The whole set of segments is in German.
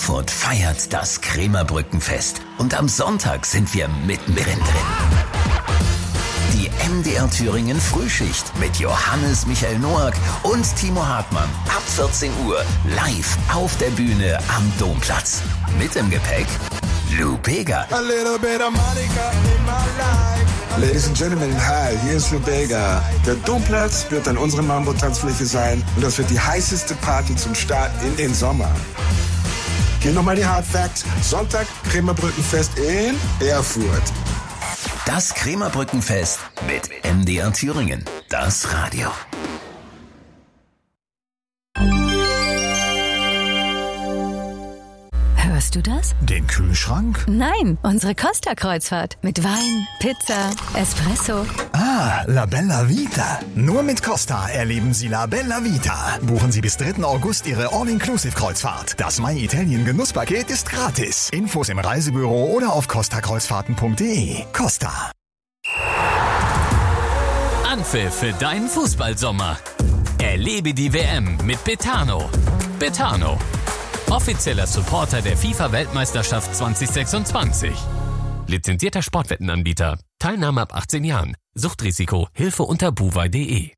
Erfurt feiert das Krämerbrückenfest und am Sonntag sind wir mittendrin. Die MDR Thüringen Frühschicht mit Johannes Michael Noack und Timo Hartmann ab 14 Uhr live auf der Bühne am Domplatz. Mit im Gepäck Lou Bega. Ladies and Gentlemen, hi, hier ist Lou Bega. Der Domplatz wird an unserer Mambo-Tanzfläche sein und das wird die heißeste Party zum Start in den Sommer. Hier nochmal die Hard Facts. Sonntag Krämerbrückenfest in Erfurt. Das Krämerbrückenfest mit MDR Thüringen, das Radio. Hörst du das? Den Kühlschrank? Nein, unsere Costa-Kreuzfahrt. Mit Wein, Pizza, Espresso. Ah, La Bella Vita. Nur mit Costa erleben Sie La Bella Vita. Buchen Sie bis 3. August Ihre All-Inclusive-Kreuzfahrt. Das My Italien Genusspaket ist gratis. Infos im Reisebüro oder auf costakreuzfahrten.de. Costa. Anpfiff für deinen Fußballsommer. Erlebe die WM mit Betano. Betano. Offizieller Supporter der FIFA-Weltmeisterschaft 2026. Lizenzierter Sportwettenanbieter. Teilnahme ab 18 Jahren. Suchtrisiko. Hilfe unter buwei.de.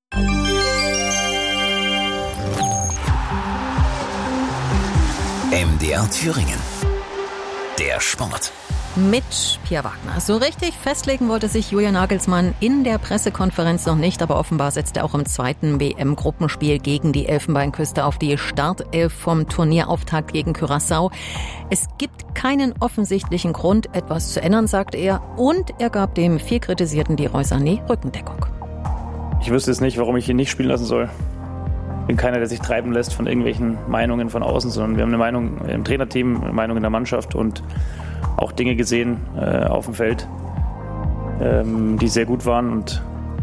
MDR Thüringen. Der Sport. Mit Pia Wagner. So richtig festlegen wollte sich Julian Nagelsmann in der Pressekonferenz noch nicht, aber offenbar setzt er auch im zweiten WM-Gruppenspiel gegen die Elfenbeinküste auf die Startelf vom Turnierauftakt gegen Curaçao. Es gibt keinen offensichtlichen Grund, etwas zu ändern, sagte er, und er gab dem viel kritisierten Leroy Sané Rückendeckung. Ich wüsste jetzt nicht, warum ich ihn nicht spielen lassen soll. Ich bin keiner, der sich treiben lässt von irgendwelchen Meinungen von außen, sondern wir haben eine Meinung im Trainerteam, eine Meinung in der Mannschaft und auch Dinge gesehen auf dem Feld, die sehr gut waren. Und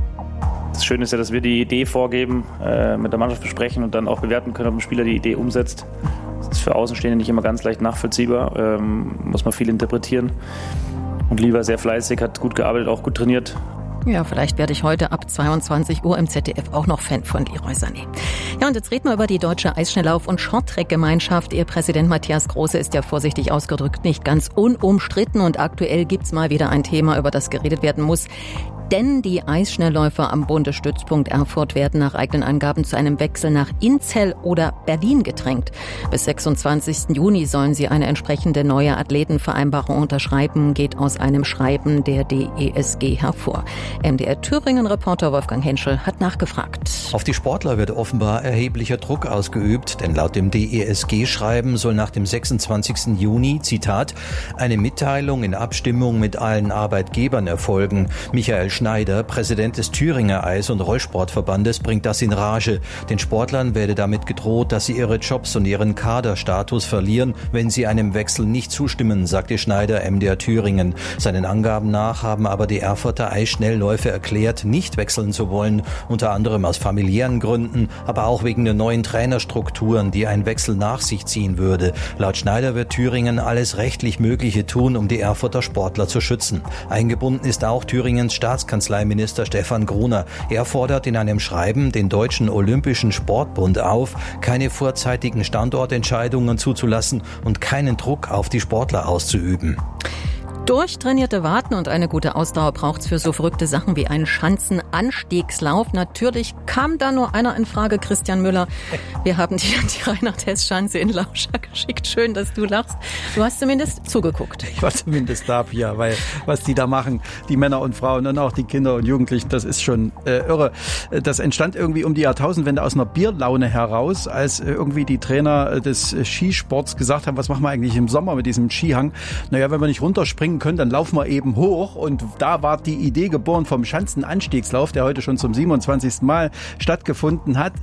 das Schöne ist ja, dass wir die Idee vorgeben, mit der Mannschaft besprechen und dann auch bewerten können, ob ein Spieler die Idee umsetzt. Das ist für Außenstehende nicht immer ganz leicht nachvollziehbar, muss man viel interpretieren. Und Lieber sehr fleißig, hat gut gearbeitet, auch gut trainiert. Ja, vielleicht werde ich heute ab 22 Uhr im ZDF auch noch Fan von Leroy Sané. Ja, und jetzt reden wir über die Deutsche Eisschnelllauf- und Shorttrack-Gemeinschaft. Ihr Präsident Matthias Große ist ja vorsichtig ausgedrückt nicht ganz unumstritten. Und aktuell gibt's mal wieder ein Thema, über das geredet werden muss. Denn die Eisschnellläufer am Bundesstützpunkt Erfurt werden nach eigenen Angaben zu einem Wechsel nach Inzell oder Berlin gedrängt. Bis 26. Juni sollen sie eine entsprechende neue Athletenvereinbarung unterschreiben, geht aus einem Schreiben der DESG hervor. MDR Thüringen-Reporter Wolfgang Henschel hat nachgefragt. Auf die Sportler wird offenbar erheblicher Druck ausgeübt, denn laut dem DESG-Schreiben soll nach dem 26. Juni, Zitat, eine Mitteilung in Abstimmung mit allen Arbeitgebern erfolgen. Michael Schneider, Präsident des Thüringer Eis- und Rollsportverbandes, bringt das in Rage. Den Sportlern werde damit gedroht, dass sie ihre Jobs und ihren Kaderstatus verlieren, wenn sie einem Wechsel nicht zustimmen, sagte Schneider MDR Thüringen. Seinen Angaben nach haben aber die Erfurter Eisschnellläufe erklärt, nicht wechseln zu wollen, unter anderem aus familiären Gründen, aber auch wegen der neuen Trainerstrukturen, die ein Wechsel nach sich ziehen würde. Laut Schneider wird Thüringen alles rechtlich Mögliche tun, um die Erfurter Sportler zu schützen. Eingebunden ist auch Thüringens Staatskanzleiminister Stefan Gruner. Er fordert in einem Schreiben den Deutschen Olympischen Sportbund auf, keine vorzeitigen Standortentscheidungen zuzulassen und keinen Druck auf die Sportler auszuüben. Durchtrainierte Waden und eine gute Ausdauer braucht's für so verrückte Sachen wie einen Schanzenanstiegslauf. Natürlich kam da nur einer in Frage, Christian Müller. Wir haben dir die Reinhard-Hess-Schanze in Lauscher geschickt. Schön, dass du lachst. Du hast zumindest zugeguckt. Ich war zumindest da, Pia, weil was die da machen, die Männer und Frauen und auch die Kinder und Jugendlichen, das ist schon irre. Das entstand irgendwie um die Jahrtausendwende aus einer Bierlaune heraus, als irgendwie die Trainer des Skisports gesagt haben, was machen wir eigentlich im Sommer mit diesem Skihang? Naja, wenn wir nicht runterspringen können, dann laufen wir eben hoch. Und da war die Idee geboren vom Schanzenanstiegslauf, der heute schon zum 27. Mal stattgefunden hat.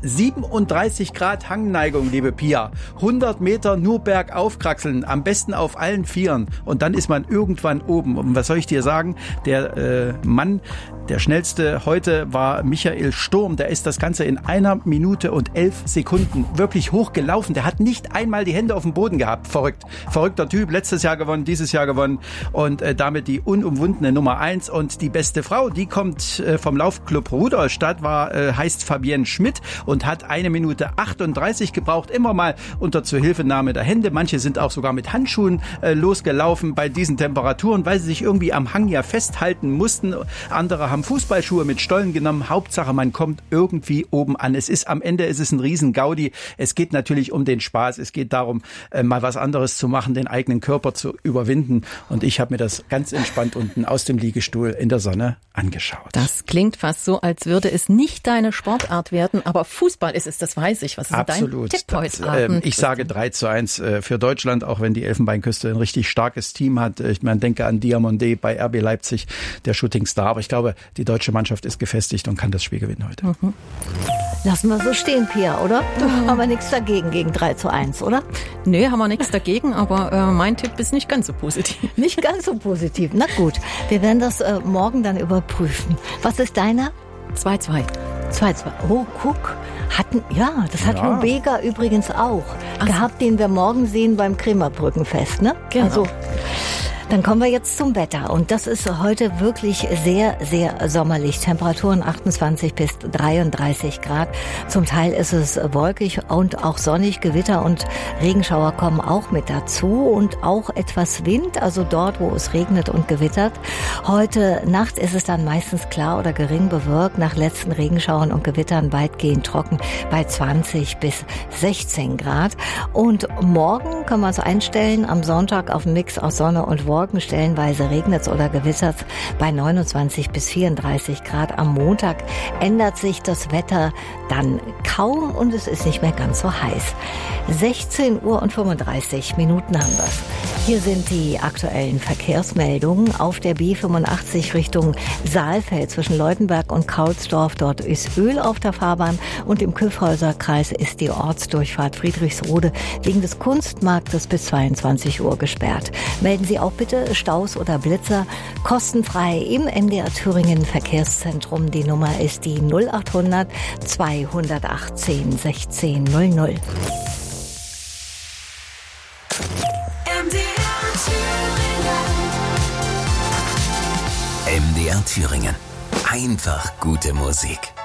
37 Grad Hangneigung, liebe Pia. 100 Meter nur bergauf kraxeln, am besten auf allen Vieren. Und dann ist man irgendwann oben. Und was soll ich dir sagen? Der Mann, der schnellste heute war Michael Sturm. Der ist das Ganze in 1 Minute und 11 Sekunden wirklich hochgelaufen. Der hat nicht einmal die Hände auf dem Boden gehabt. Verrückt. Verrückter Typ. Letztes Jahr gewonnen, dieses Jahr gewonnen. und damit die unumwundene Nummer 1. Und die beste Frau, die kommt vom Laufclub Rudolstadt, heißt Fabienne Schmidt und hat 1 Minute 38 gebraucht, immer mal unter Zuhilfenahme der Hände. Manche sind auch sogar mit Handschuhen losgelaufen bei diesen Temperaturen, weil sie sich irgendwie am Hang ja festhalten mussten. Andere haben Fußballschuhe mit Stollen genommen. Hauptsache, man kommt irgendwie oben an. Am Ende ist es ein Riesen-Gaudi. Es geht natürlich um den Spaß. Es geht darum, mal was anderes zu machen, den eigenen Körper zu überwinden. Und ich habe mir das ganz entspannt unten aus dem Liegestuhl in der Sonne angeschaut. Das klingt fast so, als würde es nicht deine Sportart werden, aber Fußball ist es, das weiß ich. Was ist Absolut. dein Tipp heute Abend? Ich sage 3:1 für Deutschland, auch wenn die Elfenbeinküste ein richtig starkes Team hat. Ich denke an Diomandé bei RB Leipzig, der Shootingstar. Aber ich glaube, die deutsche Mannschaft ist gefestigt und kann das Spiel gewinnen heute. Mhm. Lassen wir so stehen, Pia, oder? Haben wir nichts dagegen gegen 3:1, oder? Nee, haben wir nichts dagegen, aber mein Tipp ist nicht ganz so positiv. Nicht ganz so positiv. Na gut, wir werden das morgen dann überprüfen. Was ist deiner? 2:2. 2:2. Oh, guck. Das hat Lubega übrigens auch gehabt, den wir morgen sehen beim Krämerbrückenfest, ne? Genau. Also, dann kommen wir jetzt zum Wetter. Und das ist heute wirklich sehr, sehr sommerlich. Temperaturen 28 bis 33 Grad. Zum Teil ist es wolkig und auch sonnig. Gewitter und Regenschauer kommen auch mit dazu. Und auch etwas Wind, also dort, wo es regnet und gewittert. Heute Nacht ist es dann meistens klar oder gering bewölkt. Nach letzten Regenschauern und Gewittern weitgehend trocken bei 20 bis 16 Grad. Und morgen können wir uns einstellen, am Sonntag auf einen Mix aus Sonne und Wolken. Stellenweise regnet es oder gewittert bei 29 bis 34 Grad. Am Montag ändert sich das Wetter dann kaum und es ist nicht mehr ganz so heiß. 16:35 Uhr haben wir's. Hier sind die aktuellen Verkehrsmeldungen. Auf der B85 Richtung Saalfeld zwischen Leutenberg und Kaulsdorf. Dort ist Öl auf der Fahrbahn und im Kyffhäuserkreis ist die Ortsdurchfahrt Friedrichsrode wegen des Kunstmarktes bis 22 Uhr gesperrt. Melden Sie auch bitte Staus oder Blitzer kostenfrei im MDR Thüringen Verkehrszentrum. Die Nummer ist die 0800 218 1600. MDR Thüringen. Einfach gute Musik.